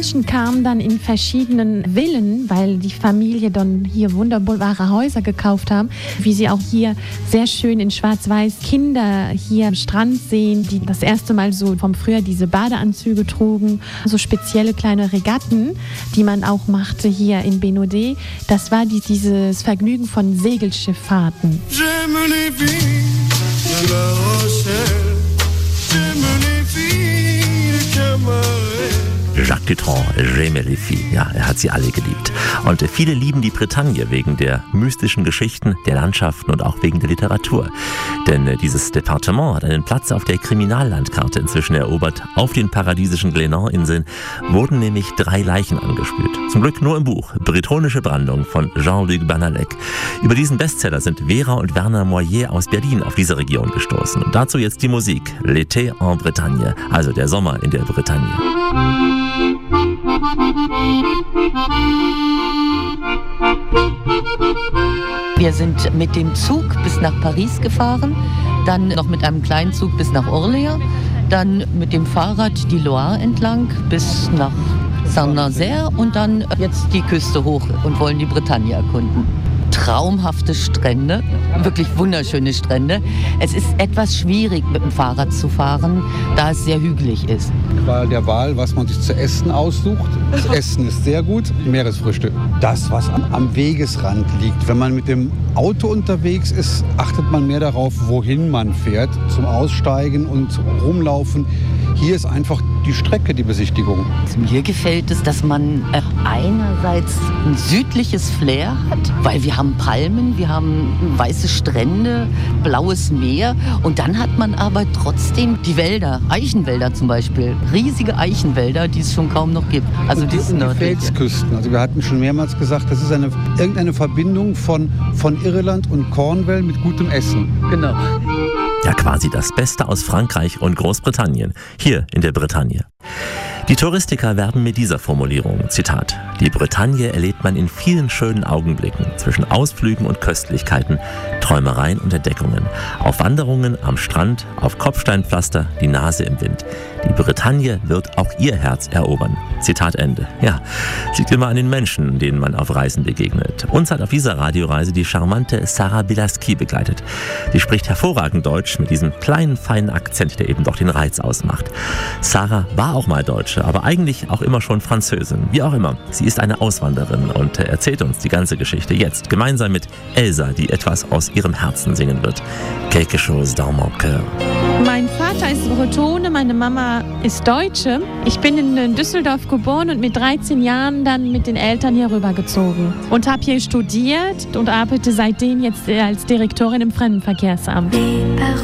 Menschen kamen dann in verschiedenen Villen, weil die Familie dann hier wunderbare Häuser gekauft haben, wie sie auch hier sehr schön in Schwarz-Weiß Kinder hier am Strand sehen, die das erste Mal so vom Frühjahr diese Badeanzüge trugen, so spezielle kleine Regatten, die man auch machte hier in Bénodet. Das war dieses Vergnügen von Segelschifffahrten. J'aime les filles de La Rochelle, j'aime les filles de Camaret. Jacques Dutronc, J'aime les filles. Ja, er hat sie alle geliebt. Und viele lieben die Bretagne wegen der mystischen Geschichten, der Landschaften und auch wegen der Literatur. Denn dieses Departement hat einen Platz auf der Kriminallandkarte inzwischen erobert. Auf den paradiesischen Glénan-Inseln wurden nämlich 3 Leichen angespült. Zum Glück nur im Buch Bretonische Brandung von Jean-Luc Bernalec. Über diesen Bestseller sind Vera und Werner Moyer aus Berlin auf diese Region gestoßen. Und dazu jetzt die Musik. L'été en Bretagne, also der Sommer in der Bretagne. Wir sind mit dem Zug bis nach Paris gefahren, dann noch mit einem kleinen Zug bis nach Orléans, dann mit dem Fahrrad die Loire entlang bis nach Saint-Nazaire und dann jetzt die Küste hoch und wollen die Bretagne erkunden. Traumhafte Strände, wirklich wunderschöne Strände. Es ist etwas schwierig mit dem Fahrrad zu fahren, da es sehr hügelig ist. Qual der Wahl, was man sich zu essen aussucht. Das Essen ist sehr gut. Meeresfrüchte. Das, was am Wegesrand liegt. Wenn man mit dem Auto unterwegs ist, achtet man mehr darauf, wohin man fährt. Zum Aussteigen und Rumlaufen. Hier ist einfach die Strecke, die Besichtigung. Mir gefällt es, dass man einerseits ein südliches Flair hat, weil wir haben Palmen, wir haben weiße Strände, blaues Meer und dann hat man aber trotzdem die Wälder, Eichenwälder zum Beispiel, riesige Eichenwälder, die es schon kaum noch gibt. Also und die Felsküsten. Also wir hatten schon mehrmals gesagt, das ist irgendeine Verbindung von Irland und Cornwall mit gutem Essen. Genau. Ja, quasi das Beste aus Frankreich und Großbritannien, hier in der Bretagne. Die Touristiker werben mit dieser Formulierung, Zitat, die Bretagne erlebt man in vielen schönen Augenblicken, zwischen Ausflügen und Köstlichkeiten, Träumereien und Entdeckungen, auf Wanderungen am Strand, auf Kopfsteinpflaster, die Nase im Wind. Die Bretagne wird auch ihr Herz erobern. Zitat Ende. Ja, es liegt immer an den Menschen, denen man auf Reisen begegnet. Uns hat auf dieser Radioreise die charmante Sarah Bilaski begleitet. Sie spricht hervorragend Deutsch mit diesem kleinen, feinen Akzent, der eben doch den Reiz ausmacht. Sarah war auch mal Deutsche, aber eigentlich auch immer schon Französin. Wie auch immer, sie ist eine Auswanderin und erzählt uns die ganze Geschichte jetzt, gemeinsam mit Elsa, die etwas aus ihrem Herzen singen wird. Quelque chose dans mon cœur. Mein Vater ist Bretone, meine Mama ist Deutsche. Ich bin in Düsseldorf geboren und mit 13 Jahren dann mit den Eltern hier rübergezogen. Und habe hier studiert und arbeite seitdem jetzt als Direktorin im Fremdenverkehrsamt.